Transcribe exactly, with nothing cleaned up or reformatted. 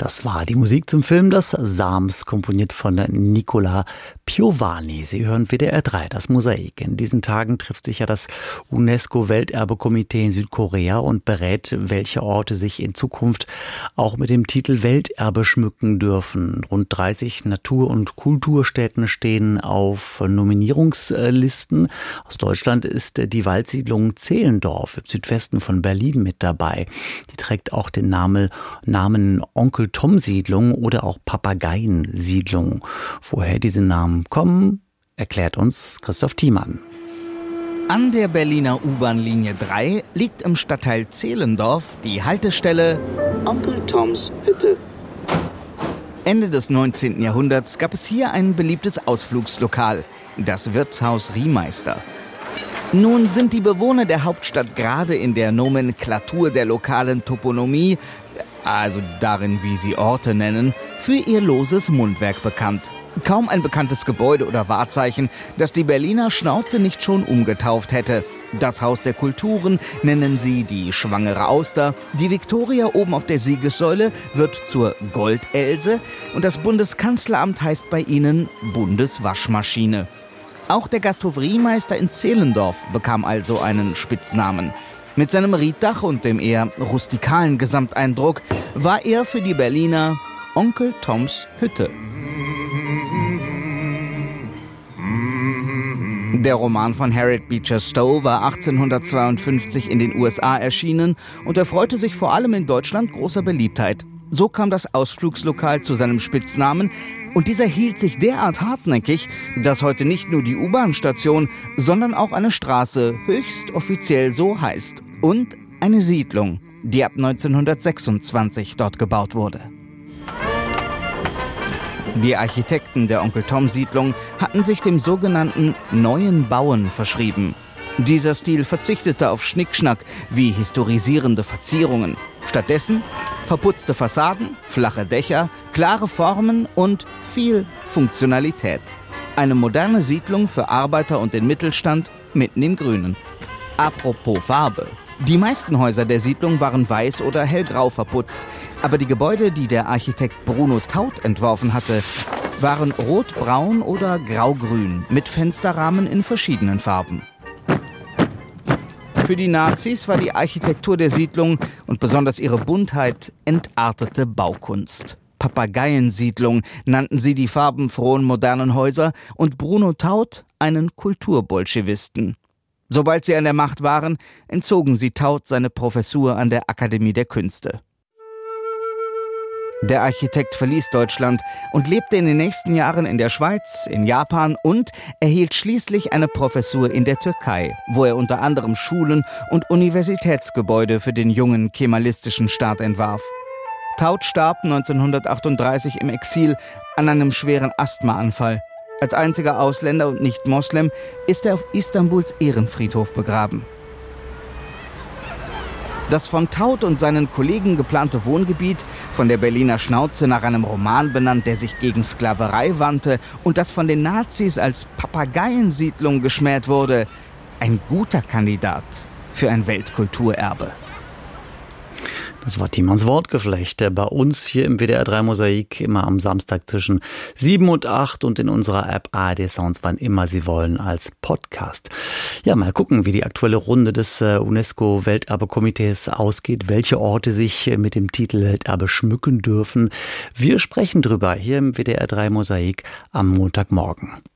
Das war die Musik zum Film Das Sams, komponiert von Nicola Piovani. Sie hören W D R drei, das Mosaik. In diesen Tagen trifft sich ja das UNESCO-Welterbekomitee in Südkorea und berät, welche Orte sich in Zukunft auch mit dem Titel Welterbe schmücken dürfen. Rund dreißig Natur- und Kulturstätten stehen auf Nominierungslisten. Aus Deutschland ist die Waldsiedlung Zehlendorf im Südwesten von Berlin mit dabei. Die trägt auch den Namen, Namen Onkel-Tom-Siedlung oder auch Papageiensiedlung. Woher diese Namen kommen, erklärt uns Christoph Thiemann. An der Berliner U-Bahn-Linie drei liegt im Stadtteil Zehlendorf die Haltestelle Onkel Toms Hütte. Ende des neunzehnten Jahrhunderts gab es hier ein beliebtes Ausflugslokal, das Wirtshaus Riemeister. Nun sind die Bewohner der Hauptstadt gerade in der Nomenklatur der lokalen Toponomie, also darin, wie sie Orte nennen, für ihr loses Mundwerk bekannt. Kaum ein bekanntes Gebäude oder Wahrzeichen, das die Berliner Schnauze nicht schon umgetauft hätte. Das Haus der Kulturen nennen sie die Schwangere Auster, die Viktoria oben auf der Siegessäule wird zur Goldelse und das Bundeskanzleramt heißt bei ihnen Bundeswaschmaschine. Auch der Gasthof Riemeister in Zehlendorf bekam also einen Spitznamen. Mit seinem Rieddach und dem eher rustikalen Gesamteindruck war er für die Berliner Onkel Toms Hütte. Der Roman von Harriet Beecher Stowe war achtzehnhundertzweiundfünfzig in den U S A erschienen und erfreute sich vor allem in Deutschland großer Beliebtheit. So kam das Ausflugslokal zu seinem Spitznamen und dieser hielt sich derart hartnäckig, dass heute nicht nur die U-Bahn-Station, sondern auch eine Straße höchst offiziell so heißt und eine Siedlung, die ab neunzehnhundertsechsundzwanzig dort gebaut wurde. Die Architekten der Onkel-Tom-Siedlung hatten sich dem sogenannten Neuen Bauen verschrieben. Dieser Stil verzichtete auf Schnickschnack wie historisierende Verzierungen. Stattdessen verputzte Fassaden, flache Dächer, klare Formen und viel Funktionalität. Eine moderne Siedlung für Arbeiter und den Mittelstand mitten im Grünen. Apropos Farbe. Die meisten Häuser der Siedlung waren weiß oder hellgrau verputzt, aber die Gebäude, die der Architekt Bruno Taut entworfen hatte, waren rotbraun oder graugrün mit Fensterrahmen in verschiedenen Farben. Für die Nazis war die Architektur der Siedlung und besonders ihre Buntheit entartete Baukunst. Papageiensiedlung nannten sie die farbenfrohen modernen Häuser und Bruno Taut einen Kulturbolschewisten. Sobald sie an der Macht waren, entzogen sie Taut seine Professur an der Akademie der Künste. Der Architekt verließ Deutschland und lebte in den nächsten Jahren in der Schweiz, in Japan und erhielt schließlich eine Professur in der Türkei, wo er unter anderem Schulen und Universitätsgebäude für den jungen kemalistischen Staat entwarf. Taut starb neunzehnhundertachtunddreißig im Exil an einem schweren Asthmaanfall. Als einziger Ausländer und Nicht-Moslem ist er auf Istanbuls Ehrenfriedhof begraben. Das von Taut und seinen Kollegen geplante Wohngebiet, von der Berliner Schnauze nach einem Roman benannt, der sich gegen Sklaverei wandte und das von den Nazis als Papageiensiedlung geschmäht wurde, ein guter Kandidat für ein Weltkulturerbe. Das war Thiemanns Wortgeflecht. Bei uns hier im W D R drei Mosaik immer am Samstag zwischen sieben und acht und in unserer App A R D Sounds, wann immer Sie wollen, als Podcast. Ja, mal gucken, wie die aktuelle Runde des UNESCO-Welterbekomitees ausgeht, welche Orte sich mit dem Titel Welterbe schmücken dürfen. Wir sprechen drüber hier im W D R drei Mosaik am Montagmorgen.